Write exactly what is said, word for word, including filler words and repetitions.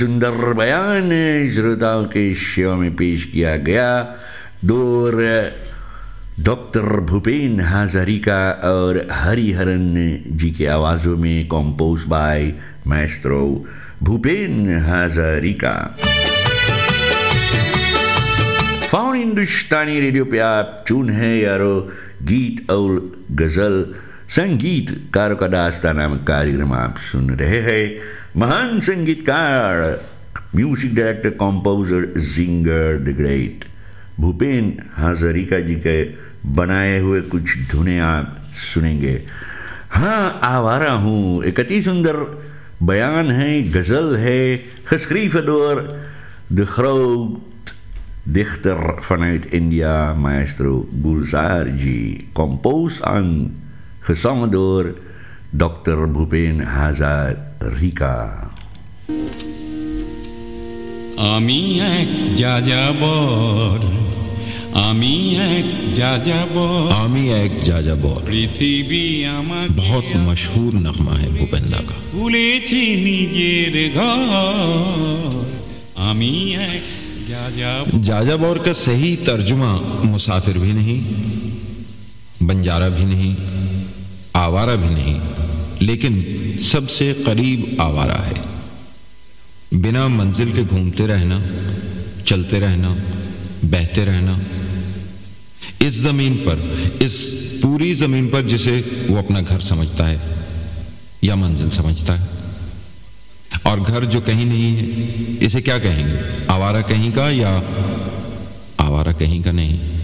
सुंदर बयान श्रोताओं के सेवा में पेश किया गया दौर डॉक्टर भूपेन हजारिका और हरिहरन जी के आवाज़ों में compose bye Maestro Bhupen Hazarika. Faun हिंदुस्तानी रेडियो पे आप चुन है यारो गीत और गज़ल संगीतकारों का दास्तान नामक कार्यक्रम आप सुन रहे हैं। महान संगीतकार, music director, composer, singer the great Bhupen Hazarika जी के बनाए हुए कुछ धुनें आप सुनेंगे। हाँ, आवारा हूँ एक अति सुंदर बयान है, गज़ल है, geschreven door de groot dichter vanuit India, maestro Gulzar ji, composed en gezongen door dokter Bhupen Hazarika. আমি এক যাযাবর, আমি এক যাযাবর, আমি এক যাযাবর পৃথিবী আমাকে बहुत मशहूर नगमा है भूपेंद्र का। ভুলেছি নিজের ঘর, আমি এক যাযাবর। जाजाबौर का सही तर्जुमा मुसाफिर भी नहीं, बंजारा भी नहीं, आवारा भी नहीं, लेकिन सबसे करीब आवारा है। बिना मंजिल के घूमते रहना, चलते रहना, बहते रहना, इस जमीन पर, इस पूरी जमीन पर जिसे वो अपना घर समझता है या मंजिल समझता है। और घर जो कहीं नहीं है, इसे क्या कहेंगे? आवारा कहीं का या आवारा कहीं का नहीं।